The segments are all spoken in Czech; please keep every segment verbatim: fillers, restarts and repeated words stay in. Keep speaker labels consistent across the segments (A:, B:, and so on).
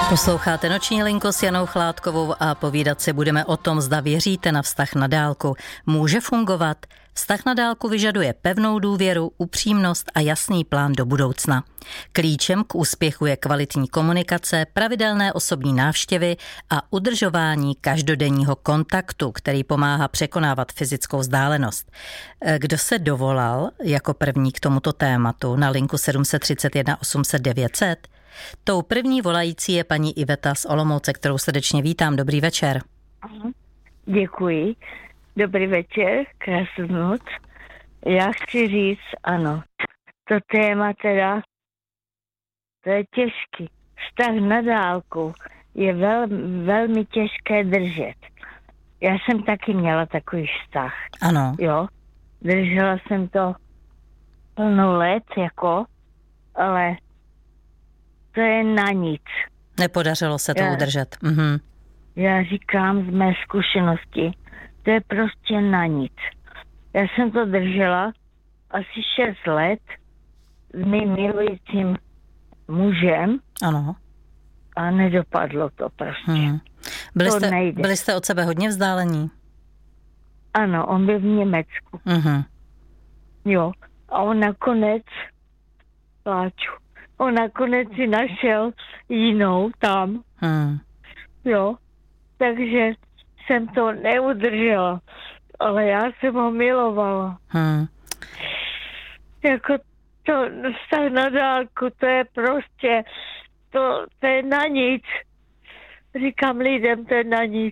A: Posloucháte Noční linku s Janou Chládkovou a povídat si budeme o tom, zda věříte na vztah na dálku. Může fungovat? Vztah na dálku vyžaduje pevnou důvěru, upřímnost a jasný plán do budoucna. Klíčem k úspěchu je kvalitní komunikace, pravidelné osobní návštěvy a udržování každodenního kontaktu, který pomáhá překonávat fyzickou vzdálenost. Kdo se dovolal jako první k tomuto tématu na linku sedm set třicet jedna osm set devět set? Tou první volající je paní Iveta z Olomouce, kterou srdečně vítám. Dobrý večer.
B: Děkuji. Dobrý večer, krásnou noc. Já chci říct, ano, to téma teda, to je těžký. Vztah na dálku je vel, velmi těžké držet. Já jsem taky měla takový vztah.
A: Ano.
B: Jo, držela jsem to plnou let, jako, ale to je na nic.
A: Nepodařilo se to
B: já,
A: udržet. Mhm.
B: Já říkám z mé zkušenosti, to je prostě na nic. Já jsem to držela asi šest let s mým milujícím mužem.
A: Ano.
B: A nedopadlo to prostě.
A: Hmm. Byli,
B: to
A: jste,
B: nejde.
A: byli jste od sebe hodně vzdálení?
B: Ano, on byl v Německu.
A: Mhm.
B: Jo. A on nakonec, pláču, on nakonec si našel jinou tam.
A: Hmm.
B: Jo. Takže jsem to neudržela. Ale já jsem ho milovala.
A: Hmm.
B: Jako to vztah na dálku, to je prostě, to, to je na nic. Říkám lidem, to je na nic.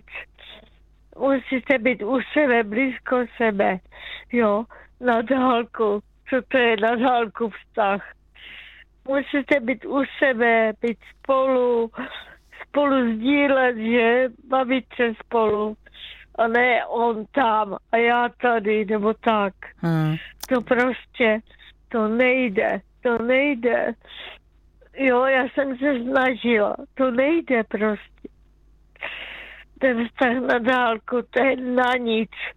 B: Musíte být u sebe, blízko sebe. Jo, na dálku. Co to je na dálku vztah? Musíte být u sebe, být spolu, spolu sdílet, že? Bavit se spolu. A ne on tam a já tady, nebo tak.
A: Hmm.
B: To prostě, to nejde, to nejde. Jo, já jsem se snažila, to nejde prostě. Ten vztah na dálku, to je na nic.